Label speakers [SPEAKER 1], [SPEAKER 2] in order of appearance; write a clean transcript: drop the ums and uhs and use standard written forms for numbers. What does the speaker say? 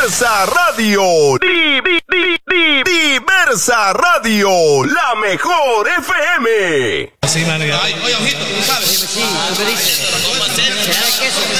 [SPEAKER 1] Diversa Radio. Diversa Radio, la mejor FM.
[SPEAKER 2] Sí, man,
[SPEAKER 3] Oye, ojito, tú sabes.
[SPEAKER 4] Sí, tú me dices. ¿Será de queso?